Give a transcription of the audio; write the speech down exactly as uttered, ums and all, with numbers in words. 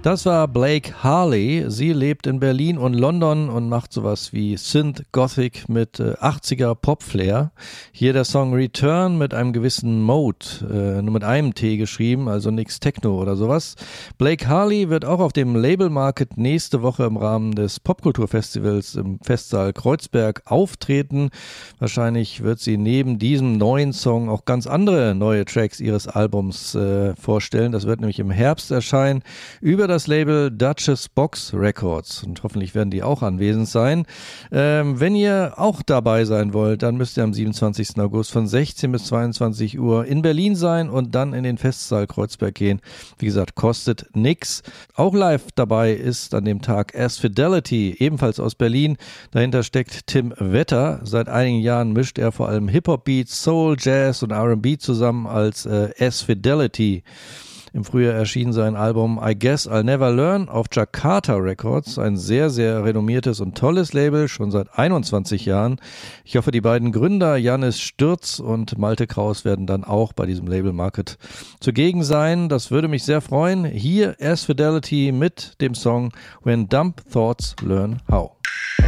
Das war Blake Harley. Sie lebt in Berlin und London und macht sowas wie Synth Gothic mit äh, achtziger Pop-Flair. Hier der Song Return mit einem gewissen Mode, äh, nur mit einem T geschrieben, also nix Techno oder sowas. Blake Harley wird auch auf dem Label Market nächste Woche im Rahmen des Popkulturfestivals im Festsaal Kreuzberg auftreten. Wahrscheinlich wird sie neben diesem neuen Song auch ganz andere neue Tracks ihres Albums äh, vorstellen. Das wird nämlich im Herbst erscheinen über das Label Duchess Box Records und hoffentlich werden die auch anwesend sein. Ähm, wenn ihr auch dabei sein wollt, dann müsst ihr am siebenundzwanzigsten August von sechzehn bis zweiundzwanzig Uhr in Berlin sein und dann in den Festsaal Kreuzberg gehen. Wie gesagt, kostet nix. Auch live dabei ist an dem Tag As Fidelity, ebenfalls aus Berlin. Dahinter steckt Tim Wetter. Seit einigen Jahren mischt er vor allem Hip-Hop-Beats, Soul, Jazz und R and B zusammen als äh, As Fidelity. Im Frühjahr erschien sein Album I Guess I'll Never Learn auf Jakarta Records, ein sehr, sehr renommiertes und tolles Label, schon seit einundzwanzig Jahren. Ich hoffe, die beiden Gründer, Jannis Stürz und Malte Kraus, werden dann auch bei diesem Label Market zugegen sein. Das würde mich sehr freuen. Hier As Fidelity mit dem Song When Dumb Thoughts Learn How.